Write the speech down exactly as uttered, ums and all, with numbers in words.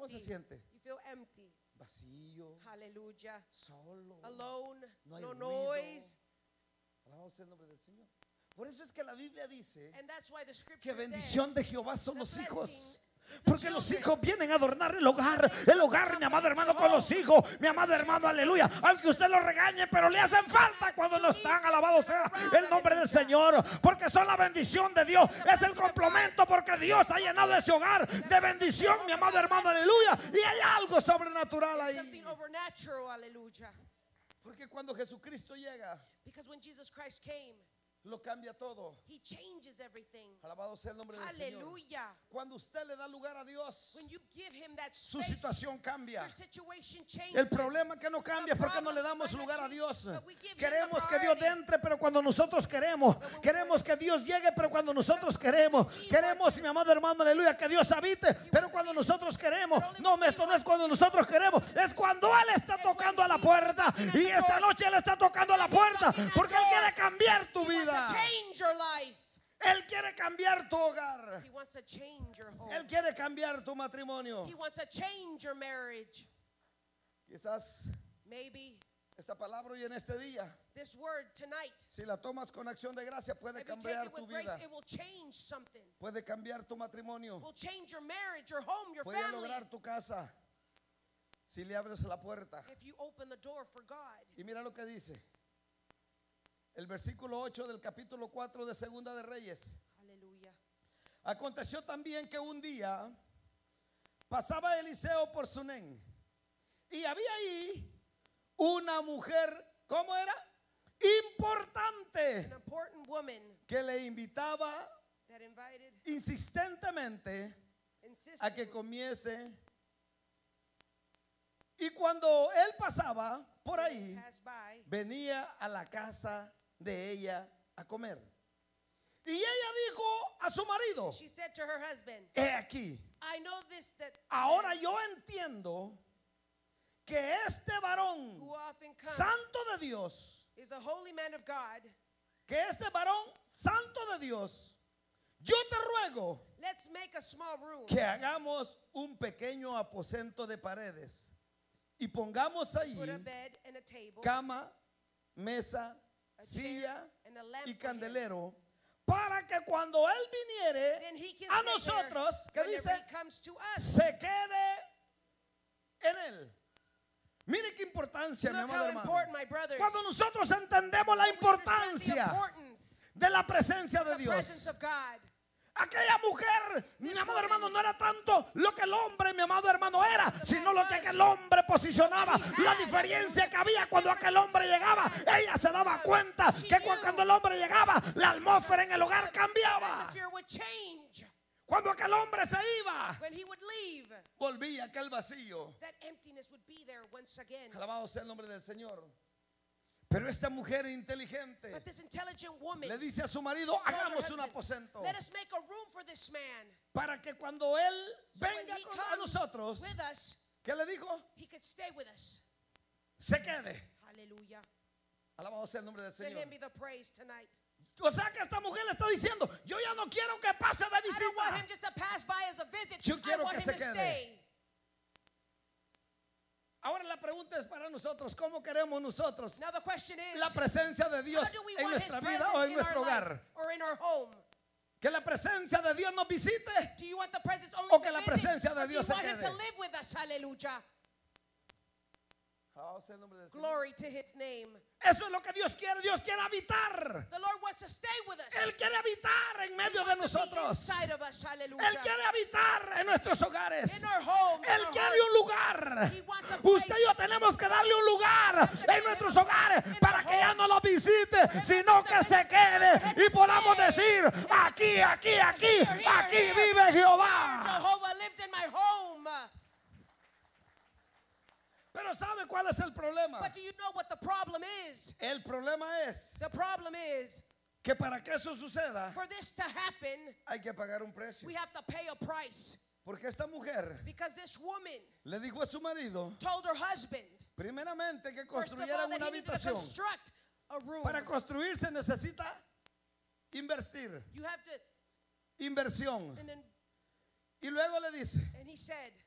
¿Cómo se siente? You feel empty. Vacío. Hallelujah. Solo. Alone. No hay No ruido. noise. Alabado sea el nombre del Señor. Por eso es que la Biblia dice And that's why the scripture que says bendición de Jehová son the los hijos. blessing is the Porque los children. hijos vienen a adornar el hogar. El hogar, mi amado hermano, con los hijos. Mi amado hermano, aleluya. Aunque usted lo regañe, pero le hacen falta cuando no están. Alabado sea el nombre del Señor. Porque son la bendición de Dios. Es el complemento porque Dios ha llenado ese hogar de bendición, mi amado hermano, aleluya. Y hay algo sobrenatural ahí. Something overnatural, hallelujah. Porque cuando Jesucristo llega, Because when Jesus Christ came, lo cambia todo. he changes everything. Alabado sea el nombre del Señor. Hallelujah. Cuando usted le da lugar a Dios, When you give him that su space, situación cambia. your situation changes. El problema que no cambia es porque no le damos lugar a Dios. Queremos que Dios entre, pero cuando nosotros queremos. Queremos que Dios llegue, pero cuando nosotros queremos. Queremos, mi amado hermano, aleluya, que Dios habite, pero cuando nosotros queremos. No, esto no es cuando nosotros queremos, es cuando Él está tocando a la puerta. Y esta noche Él está tocando a la puerta, porque Él quiere cambiar tu He wants vida. to change your life. Él quiere cambiar tu hogar. He wants to change your home. Él quiere cambiar tu matrimonio. He wants to change your marriage. Quizás Maybe esta palabra hoy en este día, this word tonight, si la tomas con acción de gracia, puede if you take cambiar it tu with grace, vida. it will change something. Puede cambiar tu matrimonio. Will change your marriage, your home, your Puede family. lograr tu casa si le abres la puerta. If you open the door for God. Y mira lo que dice el versículo ocho del capítulo cuatro de Segunda de Reyes. Hallelujah. Aconteció también que un día pasaba Eliseo por Sunén y había ahí una mujer, ¿cómo era? Importante, An important woman que le invitaba that invited, insistentemente a que insisted, comiese. Y cuando él pasaba por ahí, passed by, venía a la casa de ella a comer. Y ella dijo a su marido: she said to her husband, he aquí, I know this, that ahora yo entiendo que este varón who often comes santo de Dios, is a holy man of God. que este varón santo de Dios, yo te ruego Let's make a small room. que hagamos un pequeño aposento de paredes y pongamos allí Put a bed and a table, cama, mesa, a chair, silla and a lamp y for him. candelero, para que cuando él viniere Then he can a stay nosotros, que there dice, whenever he comes to us. se quede en él. Mire qué importancia, mi Look amado how hermano. important, my brothers. Cuando nosotros entendemos la When we understand the importancia importance, de la presencia de the presence Dios. of God. Aquella mujer, mi amado hermano, no era tanto lo que el hombre, mi amado hermano, era, sino lo que aquel hombre posicionaba. La diferencia que había cuando aquel hombre llegaba, ella se daba cuenta que cuando el hombre llegaba, la atmósfera en el hogar The cambiaba. atmosphere would change. Cuando aquel hombre se iba, When he would leave, volvía aquel vacío. that emptiness would be there once again. Alabado sea el nombre del Señor. Pero esta mujer inteligente But this intelligent woman le dice a su marido: told her hagamos un husband, aposento let us make a room for this man. para que cuando él So when venga he con- a comes nosotros, with us, ¿qué le dijo? he could stay with us. Se quede. Hallelujah. Alabado sea el nombre del Let Señor. him be the praise tonight. O sea que esta mujer le está diciendo: yo ya no quiero que pase de I don't want him visita. just to pass by as a visit. Yo I quiero want que him se to quede. stay. Ahora la pregunta es para nosotros: ¿cómo queremos nosotros Now the question is, la presencia de Dios how do we en want his nuestra presence vida o en in our nuestro life hogar? or in our home? ¿Que la presencia de Dios nos visite? Do you want the presence only O que to la visit, presencia de or do you Dios se want him quede? to live with us? Hallelujah. Alabado sea el nombre del Señor. Glory to his name. Eso es lo que Dios quiere. Dios quiere habitar. The Lord wants to stay with us. Él quiere habitar en He medio de wants to be nosotros. inside of us. Hallelujah. Él quiere habitar en nuestros hogares. In our home, in Él our quiere hearts. un lugar. He wants a Usted place. y yo tenemos que darle un lugar en nuestros hogares para que ya no lo visite, sino que se quede y podamos decir: aquí, aquí, aquí, aquí vive Jehová. Jehovah lives in my home. Pero ¿sabe cuál es el problema? But do you know what the problem is? El problema es The problem is, que para que eso suceda for this to happen, hay que pagar un precio. we have to pay a price. Porque esta mujer Because this woman le dijo a su marido, told her husband, primeramente, que first of all, construyeran that una he needed to habitación. construct a room. Para construir se necesita invertir, You have to, inversión. and then, Y luego le dice: and he said,